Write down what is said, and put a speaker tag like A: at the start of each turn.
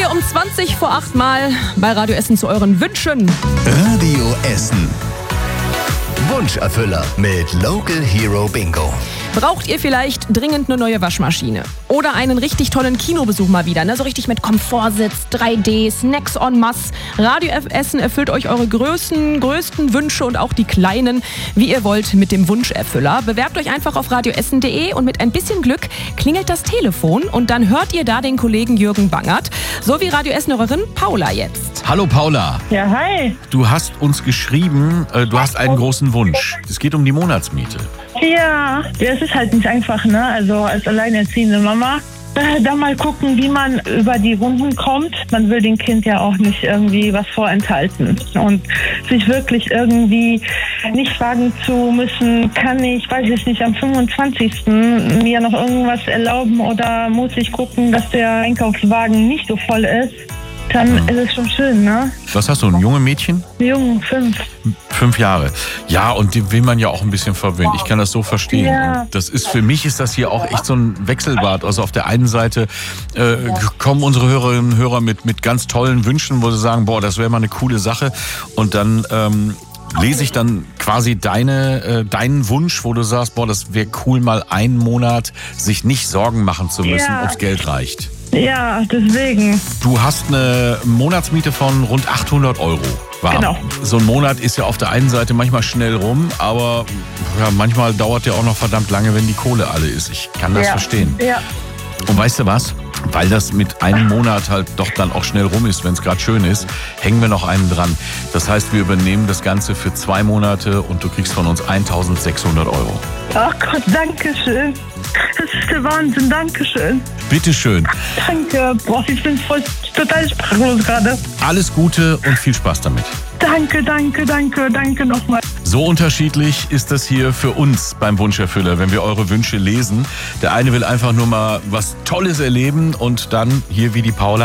A: wir um 20 vor 8 mal bei Radio Essen zu euren Wünschen.
B: Radio Essen. Wunscherfüller mit Local Hero Bingo.
A: Braucht ihr vielleicht dringend eine neue Waschmaschine? Oder einen richtig tollen Kinobesuch mal wieder, ne? So richtig mit Komfortsitz, 3D, Snacks en masse. Radio Essen erfüllt euch eure größten Wünsche und auch die kleinen, wie ihr wollt, mit dem Wunscherfüller. Bewerbt euch einfach auf radioessen.de und mit ein bisschen Glück klingelt das Telefon und dann hört ihr da den Kollegen Jürgen Bangert, sowie Radio Essen-Hörerin Paula jetzt.
C: Hallo Paula.
D: Ja, hi.
C: Du hast uns geschrieben, du hast einen großen Wunsch. Es geht um die Monatsmiete.
D: Ja, es ist halt nicht einfach, ne? Also als alleinerziehende Mama. Da mal gucken, wie man über die Runden kommt. Man will dem Kind ja auch nicht irgendwie was vorenthalten. Und sich wirklich irgendwie nicht fragen zu müssen, kann ich, weiß ich nicht, am 25. mir noch irgendwas erlauben oder muss ich gucken, dass der Einkaufswagen nicht so voll ist. Dann ist es schon schön, ne?
C: Was hast du, ein junges Mädchen?
D: Jung, 5.
C: 5 Jahre. Ja, und die will man ja auch ein bisschen verwöhnen. Ich kann das so verstehen.
D: Ja.
C: Und das ist, für mich ist das hier auch echt so ein Wechselbad. Also auf der einen Seite kommen unsere Hörerinnen und Hörer mit ganz tollen Wünschen, wo sie sagen, boah, das wäre mal eine coole Sache. Und dann lese ich dann quasi deinen Wunsch, wo du sagst, boah, das wäre cool, mal einen Monat sich nicht Sorgen machen zu müssen,
D: Ja.
C: ob's Geld reicht.
D: Ja, deswegen.
C: Du hast eine Monatsmiete von rund 800 €. Warm.
D: Genau.
C: So ein Monat ist ja auf der einen Seite manchmal schnell rum, aber ja, manchmal dauert der auch noch verdammt lange, wenn die Kohle alle ist. Ich kann das verstehen.
D: Ja.
C: Und weißt du was? Weil das mit einem Monat halt doch dann auch schnell rum ist, wenn es gerade schön ist, hängen wir noch einen dran. Das heißt, wir übernehmen das Ganze für 2 Monate und du kriegst von uns 1.600 €.
D: Ach Gott, danke schön. Das ist der Wahnsinn, danke schön.
C: Bitteschön.
D: Danke. Boah, ich bin total sprachlos gerade.
C: Alles Gute und viel Spaß damit.
D: Danke nochmal.
C: So unterschiedlich ist das hier für uns beim Wunscherfüller, wenn wir eure Wünsche lesen. Der eine will einfach nur mal was Tolles erleben und dann hier wie die Paula